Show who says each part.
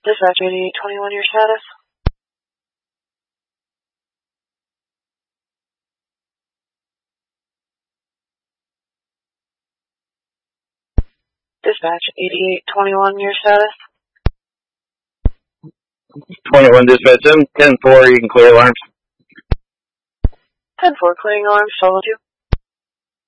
Speaker 1: Dispatch 8821, your status? Dispatch 8821, your status?
Speaker 2: 21 dispatch 10-4, you can clear alarms.
Speaker 1: 10-4, clearing alarms, follow you.